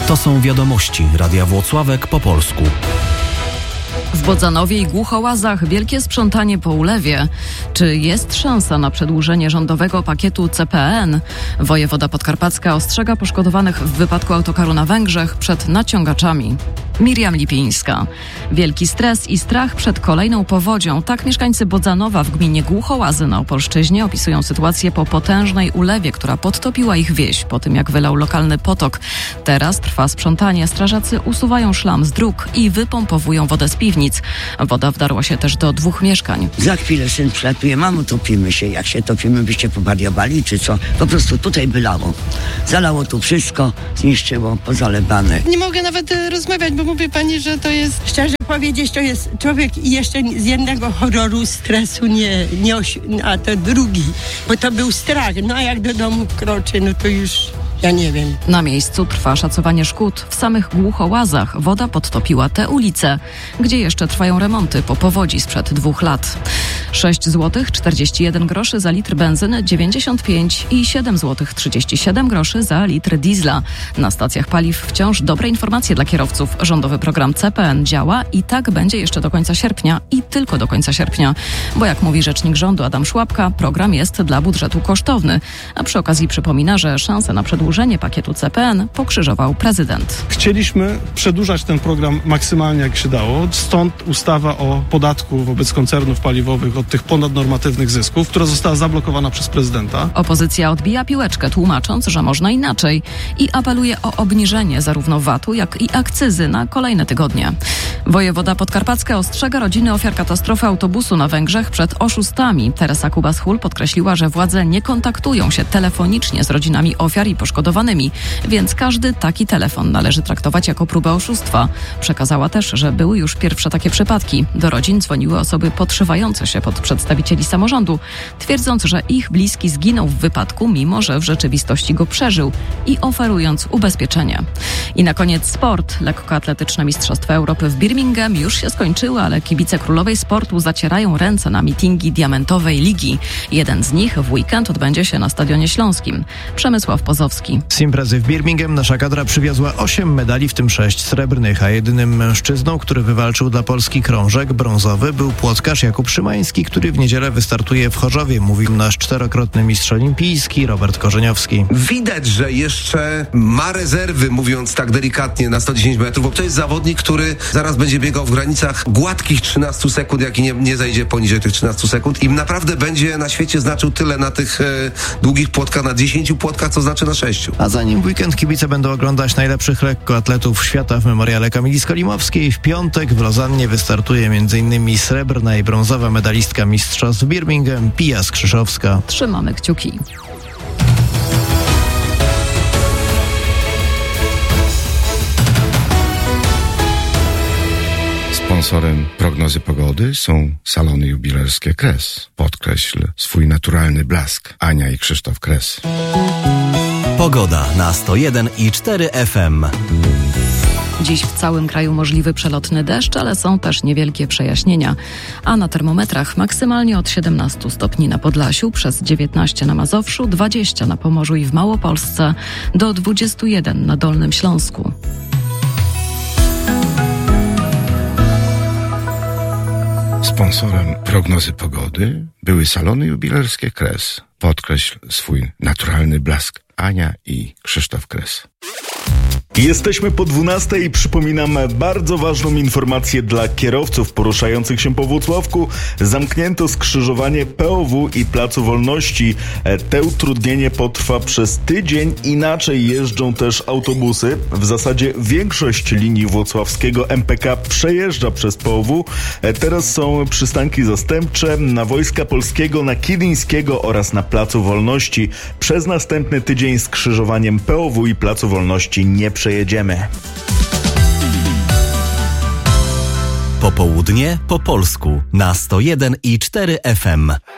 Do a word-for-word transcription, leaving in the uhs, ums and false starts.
To są wiadomości Radia Włocławek po polsku. W Bodzanowie i Głuchołazach wielkie sprzątanie po ulewie. Czy jest szansa na przedłużenie rządowego pakietu C P N? Wojewoda podkarpacka ostrzega poszkodowanych w wypadku autokaru na Węgrzech przed naciągaczami. Miriam Lipińska. Wielki stres i strach przed kolejną powodzią. Tak mieszkańcy Bodzanowa w gminie Głuchołazy na Opolszczyźnie opisują sytuację po potężnej ulewie, która podtopiła ich wieś po tym, jak wylał lokalny potok. Teraz trwa sprzątanie. Strażacy usuwają szlam z dróg i wypompowują wodę z piwnic. Woda wdarła się też do dwóch mieszkań. Za chwilę syn przylatuje, mamo, topimy się. Jak się topimy, byście powariowali, czy co? Po prostu tutaj bylało. Zalało tu wszystko, zniszczyło, pozalewane. Nie mogę nawet e, rozmawiać, bo mówi pani, że to jest... Szczerze powiedzieć, to jest człowiek jeszcze z jednego horroru, stresu nie, nie osi- a to drugi, bo to był strach. No a jak do domu kroczy, no to już... Ja nie wiem. Na miejscu trwa szacowanie szkód. W samych Głuchołazach woda podtopiła te ulice, gdzie jeszcze trwają remonty po powodzi sprzed dwóch lat. sześć złotych czterdzieści jeden groszy za litr benzyny, dziewięćdziesiąt pięć i siedem złotych trzydzieści siedem groszy za litr diesla. Na stacjach paliw wciąż dobre informacje dla kierowców. Rządowy program C P N działa i tak będzie jeszcze do końca sierpnia i tylko do końca sierpnia. Bo jak mówi rzecznik rządu Adam Szłapka, program jest dla budżetu kosztowny. A przy okazji przypomina, że szanse na przedłużenie Przedłużenie pakietu C P N pokrzyżował prezydent. Chcieliśmy przedłużać ten program maksymalnie jak się dało, stąd ustawa o podatku wobec koncernów paliwowych od tych ponadnormatywnych zysków, która została zablokowana przez prezydenta. Opozycja odbija piłeczkę, tłumacząc, że można inaczej i apeluje o obniżenie zarówno V A T-u, jak i akcyzy na kolejne tygodnie. Wojewoda podkarpacka ostrzega rodziny ofiar katastrofy autobusu na Węgrzech przed oszustami. Teresa Kubas-Hul podkreśliła, że władze nie kontaktują się telefonicznie z rodzinami ofiar i poszkodowanymi, więc każdy taki telefon należy traktować jako próbę oszustwa. Przekazała też, że były już pierwsze takie przypadki. Do rodzin dzwoniły osoby podszywające się pod przedstawicieli samorządu, twierdząc, że ich bliski zginął w wypadku, mimo że w rzeczywistości go przeżył i oferując ubezpieczenie. I na koniec sport. Lekkoatletyczne Mistrzostwa Europy w Birmingham już się skończyły, ale kibice królowej sportu zacierają ręce na mitingi Diamentowej Ligi. Jeden z nich w weekend odbędzie się na Stadionie Śląskim. Przemysław Pozowski. Z imprezy w Birmingham nasza kadra przywiozła osiem medali, w tym sześć srebrnych, a jedynym mężczyzną, który wywalczył dla Polski krążek brązowy, był płotkarz Jakub Szymański, który w niedzielę wystartuje w Chorzowie, mówił nasz czterokrotny mistrz olimpijski Robert Korzeniowski. Widać, że jeszcze ma rezerwy, mówiąc tak delikatnie, na sto dziesięć metrów, bo to jest zawodnik, który zaraz będzie biegał w granicach gładkich trzynastu sekund, jak i nie, nie zajdzie poniżej tych trzynastu sekund i naprawdę będzie na świecie znaczył tyle na tych e, długich płotkach, na dziesięciu płotkach, co znaczy na sześciu. A zanim w weekend kibice będą oglądać najlepszych lekkoatletów świata w memoriale Kamili Skolimowskiej, w piątek w Lozannie wystartuje m.in. srebrna i brązowa medalistka mistrzostw Birmingham Pia Skrzyszowska. Trzymamy kciuki. Sponsorem prognozy pogody są salony jubilerskie Kres. Podkreśl swój naturalny blask. Ania i Krzysztof Kres. Pogoda na sto jeden i cztery F M. Dziś w całym kraju możliwy przelotny deszcz, ale są też niewielkie przejaśnienia. A na termometrach maksymalnie od siedemnastu stopni na Podlasiu, przez dziewiętnaście na Mazowszu, dwadzieścia na Pomorzu i w Małopolsce, do dwudziestu jeden na Dolnym Śląsku. Sponsorem prognozy pogody były salony jubilerskie Kres. Podkreśl swój naturalny blask. Ania i Krzysztof Kres. Jesteśmy po dwunastej i przypominam bardzo ważną informację dla kierowców poruszających się po Włocławku. Zamknięto skrzyżowanie P O W i Placu Wolności. Te utrudnienie potrwa przez tydzień. Inaczej jeżdżą też autobusy. W zasadzie większość linii włocławskiego M P K przejeżdża przez P O W. Teraz są przystanki zastępcze na Wojska Polskiego, na Kilińskiego oraz na Placu Wolności. Przez następny tydzień skrzyżowaniem P O W i Placu Wolności nie przejedziemy. Popołudnie po polsku na sto jeden i cztery F M.